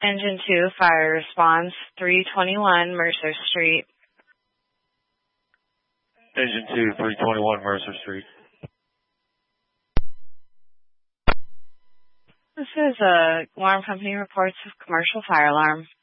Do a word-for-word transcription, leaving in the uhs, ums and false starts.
Engine two, fire response, three twenty-one Mercer Street. Engine two, three twenty-one Mercer Street. This is a alarm company reports of commercial fire alarm.